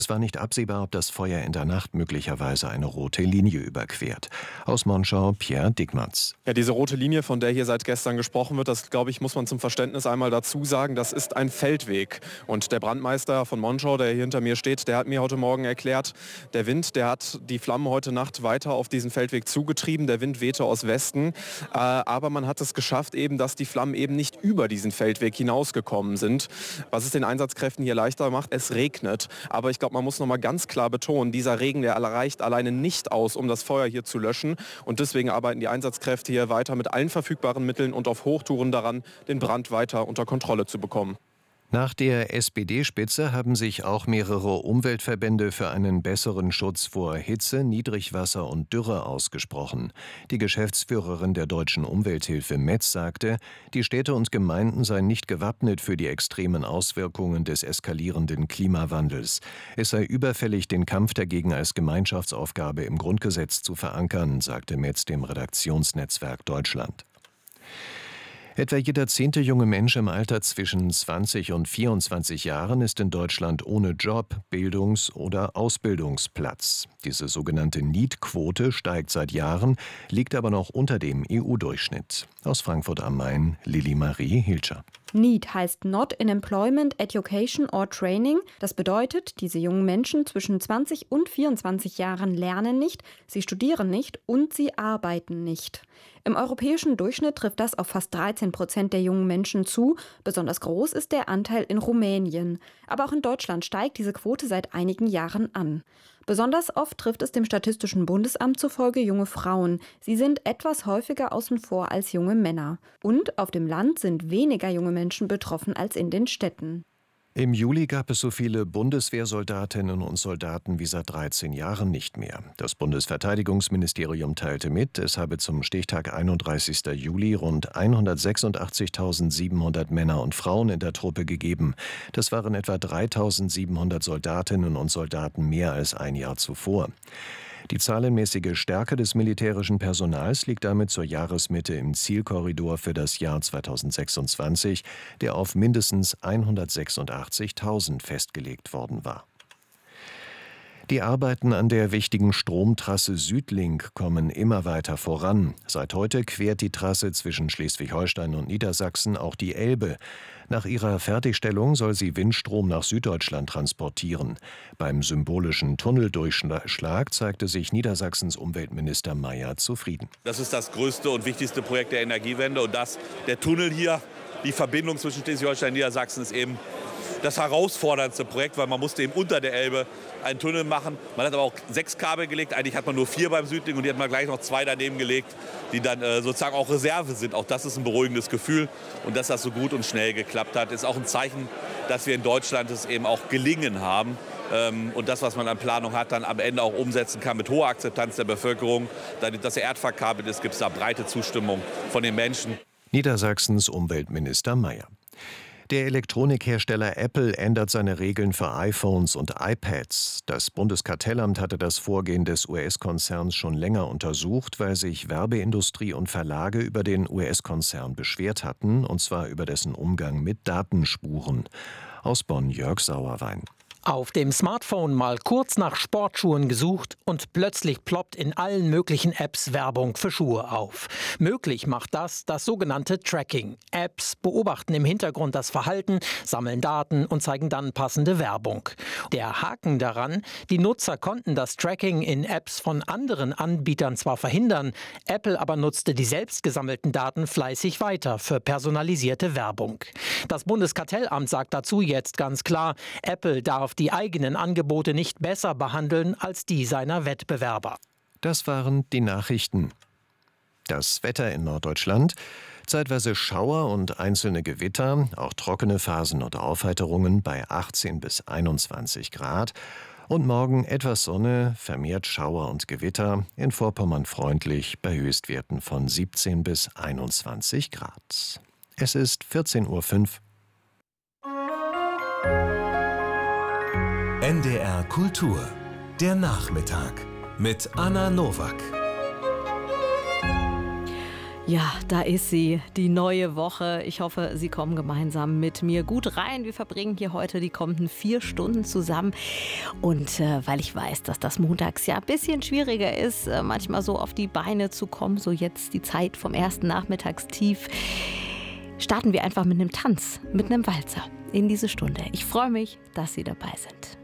Es war nicht absehbar, ob das Feuer in der Nacht möglicherweise eine rote Linie überquert. Aus Monschau, Pierre Dickmanns. Ja, diese rote Linie, von der hier seit gestern gesprochen wird, das, glaube ich, muss man zum Verständnis einmal dazu sagen, das ist ein Feldweg. Und der Brandmeister von Monschau, der hier hinter mir steht, der hat mir heute Morgen erklärt, der Wind, der hat die Flammen heute Nacht weiter auf diesen Feldweg zugetrieben. Der Wind wehte aus Westen. Aber man hat es geschafft, eben, dass die Flammen eben nicht über diesen Feldweg hinausgekommen sind. Was es den Einsatzkräften hier leichter macht, es regnet. Aber ich glaube, man muss noch mal ganz klar betonen, dieser Regen, der reicht alleine nicht aus, um das Feuer hier zu löschen. Und deswegen arbeiten die Einsatzkräfte hier weiter mit allen verfügbaren Mitteln und auf Hochtouren daran, den Brand weiter unter Kontrolle zu bekommen. Nach der SPD-Spitze haben sich auch mehrere Umweltverbände für einen besseren Schutz vor Hitze, Niedrigwasser und Dürre ausgesprochen. Die Geschäftsführerin der Deutschen Umwelthilfe Metz sagte, die Städte und Gemeinden seien nicht gewappnet für die extremen Auswirkungen des eskalierenden Klimawandels. Es sei überfällig, den Kampf dagegen als Gemeinschaftsaufgabe im Grundgesetz zu verankern, sagte Metz dem Redaktionsnetzwerk Deutschland. Etwa jeder 10. junge Mensch im Alter zwischen 20 und 24 Jahren ist in Deutschland ohne Job, Bildungs- oder Ausbildungsplatz. Diese sogenannte NEET-Quote steigt seit Jahren, liegt aber noch unter dem EU-Durchschnitt. Aus Frankfurt am Main, Lili Marie Hilscher. NEET heißt Not in Employment, Education or Training. Das bedeutet, diese jungen Menschen zwischen 20 und 24 Jahren lernen nicht, sie studieren nicht und sie arbeiten nicht. Im europäischen Durchschnitt trifft das auf fast 13% der jungen Menschen zu. Besonders groß ist der Anteil in Rumänien. Aber auch in Deutschland steigt diese Quote seit einigen Jahren an. Besonders oft trifft es dem Statistischen Bundesamt zufolge junge Frauen. Sie sind etwas häufiger außen vor als junge Männer. Und auf dem Land sind weniger junge Menschen betroffen als in den Städten. Im Juli gab es so viele Bundeswehrsoldatinnen und Soldaten wie seit 13 Jahren nicht mehr. Das Bundesverteidigungsministerium teilte mit, es habe zum Stichtag 31. Juli rund 186.700 Männer und Frauen in der Truppe gegeben. Das waren etwa 3.700 Soldatinnen und Soldaten mehr als ein Jahr zuvor. Die zahlenmäßige Stärke des militärischen Personals liegt damit zur Jahresmitte im Zielkorridor für das Jahr 2026, der auf mindestens 186.000 festgelegt worden war. Die Arbeiten an der wichtigen Stromtrasse Südlink kommen immer weiter voran. Seit heute quert die Trasse zwischen Schleswig-Holstein und Niedersachsen auch die Elbe. Nach ihrer Fertigstellung soll sie Windstrom nach Süddeutschland transportieren. Beim symbolischen Tunneldurchschlag zeigte sich Niedersachsens Umweltminister Mayer zufrieden. Das ist das größte und wichtigste Projekt der Energiewende. Und der Tunnel hier, die Verbindung zwischen Schleswig-Holstein und Niedersachsen, ist eben das herausforderndste Projekt, weil man musste eben unter der Elbe einen Tunnel machen. Man hat aber auch 6 Kabel gelegt. Eigentlich hat man nur 4 beim Südlink und die hat man gleich noch 2 daneben gelegt, die dann sozusagen auch Reserve sind. Auch das ist ein beruhigendes Gefühl. Und dass das so gut und schnell geklappt hat, ist auch ein Zeichen, dass wir in Deutschland es eben auch gelingen haben. Und das, was man an Planung hat, dann am Ende auch umsetzen kann mit hoher Akzeptanz der Bevölkerung. Dass der Erd verkabelt ist, gibt es da breite Zustimmung von den Menschen. Niedersachsens Umweltminister Mayer. Der Elektronikhersteller Apple ändert seine Regeln für iPhones und iPads. Das Bundeskartellamt hatte das Vorgehen des US-Konzerns schon länger untersucht, weil sich Werbeindustrie und Verlage über den US-Konzern beschwert hatten, und zwar über dessen Umgang mit Datenspuren. Aus Bonn Jörg Sauerwein. Auf dem Smartphone mal kurz nach Sportschuhen gesucht und plötzlich ploppt in allen möglichen Apps Werbung für Schuhe auf. Möglich macht das sogenannte Tracking. Apps beobachten im Hintergrund das Verhalten, sammeln Daten und zeigen dann passende Werbung. Der Haken daran: Die Nutzer konnten das Tracking in Apps von anderen Anbietern zwar verhindern, Apple aber nutzte die selbst gesammelten Daten fleißig weiter für personalisierte Werbung. Das Bundeskartellamt sagt dazu jetzt ganz klar, Apple darf die eigenen Angebote nicht besser behandeln als die seiner Wettbewerber. Das waren die Nachrichten. Das Wetter in Norddeutschland: zeitweise Schauer und einzelne Gewitter, auch trockene Phasen und Aufheiterungen bei 18 bis 21 Grad. Und morgen etwas Sonne, vermehrt Schauer und Gewitter, in Vorpommern freundlich bei Höchstwerten von 17 bis 21 Grad. Es ist 14:05 Uhr. NDR Kultur, der Nachmittag mit Anna Nowak. Ja, da ist sie, die neue Woche. Ich hoffe, Sie kommen gemeinsam mit mir gut rein. Wir verbringen hier heute die kommenden 4 Stunden zusammen. Und weil ich weiß, dass das montags ja ein bisschen schwieriger ist, manchmal so auf die Beine zu kommen, so jetzt die Zeit vom ersten Nachmittagstief, starten wir einfach mit einem Tanz, mit einem Walzer in diese Stunde. Ich freue mich, dass Sie dabei sind.